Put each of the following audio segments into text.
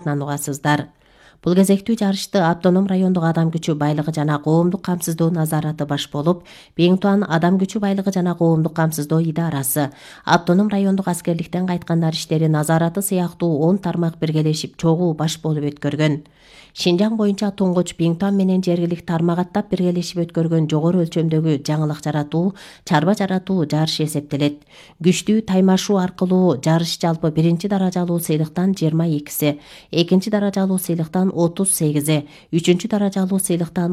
сайтынан угасыздар. Бул кезектүү жарышты Автоном райондук адам күчү байлыгы жана коомдук камсыздоо назараты баш болуп, Беңтуан адам күчү байлыгы жана коомдук камсыздоо идарасы, Автоном райондук аскерликтен кайткандар иштери назараты сыяктуу 10 тармак биргелешип чогуу баш болуп өткөргөн. Шинжаң боюнча туңгуч Беңтуан менен жергилик тармагаттап биргелешип өткөргөн жогору өлчөмдөгү жаңылык жаратуу, чарба жаратуу жарыш эсептелет. Күчтүү таймашуу аркылуу жарыш жалпы биринчи даражалуу сыйлыктан 22, экинчи даражалуу сыйлыктан 38, үчүнчү даражалуу сыйлыктан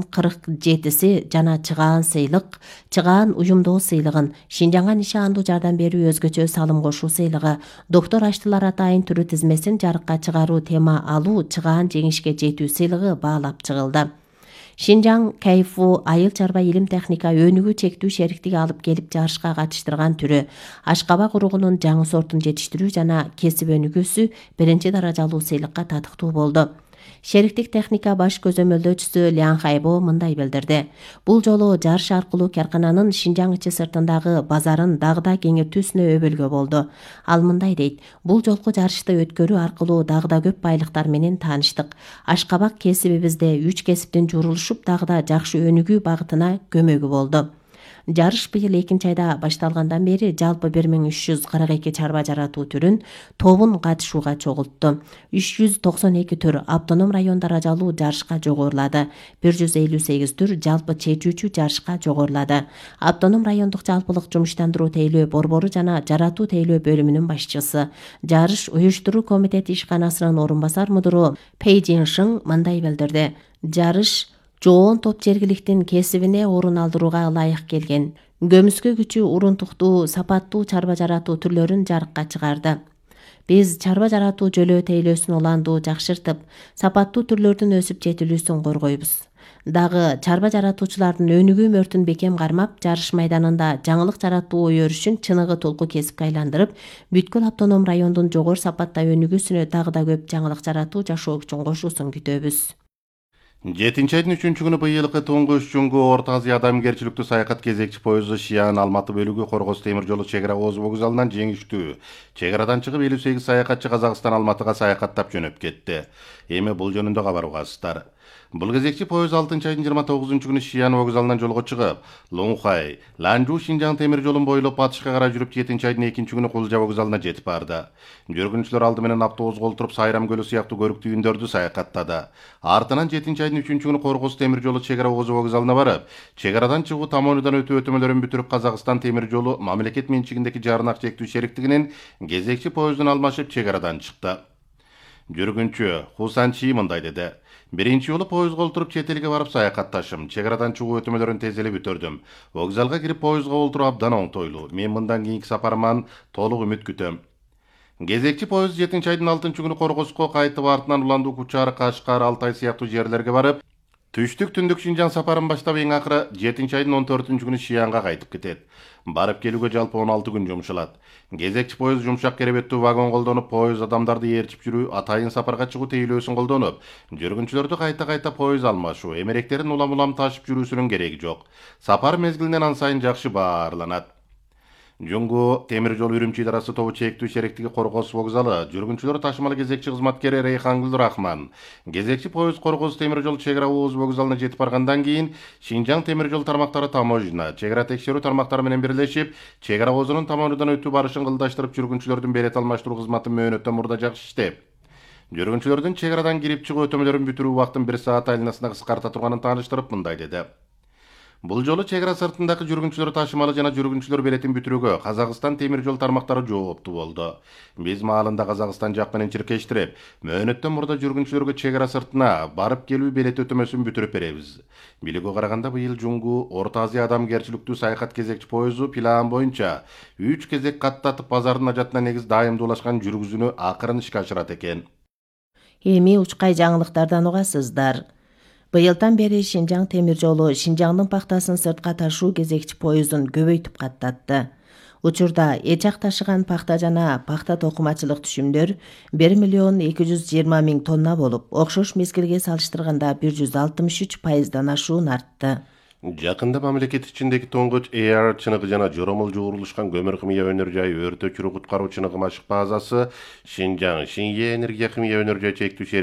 47 жана чыгаан сыйлык, чыгаан уюмдоо сыйлыгын, Шинжаңга нишандуу жардам берүү өзгөчө салым кошуу сыйлыгы, доктор Аштылар атайын түрү тизмесин жарыкка чыгаруу тема алуу чыгаан жеңишке жетүү сыйлыгы баалап чыгылды. Шинжаң Кайфу айыл чарба илим техника өнүгүү чектүү шериктиги алып келип жарышка катыштырган түрү, ашкабак уругунун жаңы сортун жетиштирүү жана кесип өнүгүүсү биринчи даражалуу сыйлыкка татыктуу болду. Шериктик техника баш көзөмөлдөөчүсү Лян Хайбо мындай билдирди. Бул жолу жарыш аркылуу каркананын Шинжаң ичи сыртындагы базарын дагы да кеңейтүүсүнө өбөлгө болду. Ал мындай дейт: бул жолку жарышты өткөрүү аркылуу дагы да көп байлыктар менен тааныштык. Ашкабак кесибибизде 3 кесиптин журулушуп дагы да жакшы өнүгүү багытына көмөгү болду. Жарыш быйыл 2 айда башталгандан бери жалпы 1342 чарба жаратуу түрүн тобун катышууга чогултту. 392 түр автоном район даражалуу жарышка жогорулады. 158 түр жалпы чечүүчү жарышка жогорулады. Автоном райондук жалпылык жумуштандыруу тейлөө борбору жана жаратуу тейлөө бөлүмүнүн башчысы, жарыш уюштуруу комитети ишканасынын орун басар мудуру Пэй Жиншиң мындай билдирди. Жарыш жоон топ жергиликтин кесибине орун алдырууга ылайык келген. Көмүскө күчү урунтуктуу, сапаттуу чарба жаратуу түрлөрүн жарыкка чыгарды. Биз чарба жаратуу жөлөө тейлөөсүн уландуу жакшыртып, сапаттуу түрлөрдүн өсүп жетилүүсүн коргойбуз. Дагы чарба жаратуучулардын өнүгүү мөртүн бекем кармап, жарыш майданында жаңылык жаратуу ой өрүшүн чыныгы толку кесипке айландырып, бүткүл автоном райондун жогору сапатта өнүгүүсүнө дагы да көп жаңылык жаратуу жашоо үчүн кошуусун күтөбүз. 7 айдын 3 күнү быйылкы туңгуч Жуңгу Орто Азия адамгерчиликтүү саякат кезекчи поезду Шиан Алматы бөлүгү Коргоз темир жолу чек ара Оз вокзалынан жеңиштүү. Чек арадан чыгып 58 саякатчы Казакстан Алматыга саякаттап жөнөп кетти. Эми бул жөнүндө кабар угасыздар. Бул кезекчи поезд 6 айдын 29 күнү Шиан вокзалынан жолго чыгып, Лунхай, Ланжу Шинжаң темир жолун бойлоп батышка карай жүрүп 7 айдын 2 күнү Кулжа вокзалына жетип барды. Жүргүнчүлөр алды менен автобусга олтуруп Сайрам көлү сыяктуу көрүктүү үндөрдү саякаттады. Артынан 7 айдын 3 күнү Коргоз темир жолу чек ара Оз вокзалына барып, чек арадан чыгуу тамонудан өтүү өтөмөлөрүн бүтүрүп Казакстан темир жолу мамлекет менчигиндеки жарнак чектүү шериктигинин кезекчи поездун алмашып чек арадан чыкты. Жүргүнчү Хусан Чи мындай деди. Биринчи жолу поездга олтуруп чет элге барып саякатташым. Чек арадан чыгуу өтөмөлөрүн тезелеп бүтөрдүм. Вокзалга кирип поездга олтуруп абдан оңтойлуу. Мен мындан кийинки сапарыман толук үмүт күтөм. Кезекчи поезд 7 айдын 6 күнү Коргозго кайтып артынан Уландуу, Кучар, Кашкар, Алтай сыяктуу жерлерге барып, түштүк түндүк Шинжаң сапарын баштап эң акыры 7 айдын 14 күнү Шиянга кайтып кетет. Барып келүүгө жалпы 16 күн жумшалат. Кезекчи поезд жумшак керебеттүү вагон колдонуп, поезд адамдарды ээрчип жүрүү, атайын сапарга чыгуу тейлөөсүн колдонуп, жүргүнчүлөрдү кайта поезд алмашуу, эмеректерин улам ташып жүрүүсүнүн кереги жок. Сапар мезгилинен ан сайын жакшы баарланат. Жуңгу темир жол Үрүмчи идарасы тобу чектүү шериктиги Коргоз вокзалы, жүргүнчүлөр ташымалы кезекчи кызматкери Рейхангүл Рахман. Кезекчи поезд Коргоз темир жол чек ара Оз вокзалына жетип баргандан кийин Шинжаң темир жол тармактары таможня, чек ара текшерүү тармактары менен бирлешип, чек ара Озунун тамонудан өтүү барышын кылдаштырып, жүргүнчүлөрдүн билет алмаштыруу кызматын мөөнөттөн мурда жакшы иштеп, жүргүнчүлөрдүн чек арадан кирип чыгуу өтөмөлөрүн бүтүрүү убактын 1 саат айланасына кыскарта турганын тааныштырып мындай деди. Бул жолу чек ара сыртындагы жүргүнчүлөр ташымалы жана жүргүнчүлөр билетин бүтүрүүгө Казакстан темир жол тармактары жооптуу болду. Биз маалында Казакстан жак менен чиркештирип, мөөнөттөн мурда жүргүнчүлөргө чек ара сыртына барып келүү билет өтөмөсүн бүтүрүп беребиз. Билүүгө караганда быйыл Жуңгу Орто Азия адамгерчиликтүү саякат кезекчи поезду план боюнча 3 кезек каттатып базардын ажатына негиз дайымдуулашкан жүргүзүүнү акырын ишке ашырат экен. Эми учкай жаңылыктардан угасыздар. Быйылдан бери Шинжаң темир жолу Шинжаңдын пактасын сыртка ташуу кезекчи поездун көбөйтүп каттатты. Учурда эчак ташыган пахта жана пахта токумачылык түшүмдөр 1,220,000 тонна болуп, окшош мезгилге салыштырганда 163% ашуун артты. Жакында мамлекет ичиндеги туңгуч AR чыныгы жана жоромол жуурулушкан көмүр химия өнөр жайы өртө өчүрүү куткаруу чыныгы машык базасы Шинжаң Шине энергия химия өнөр жайы чектүү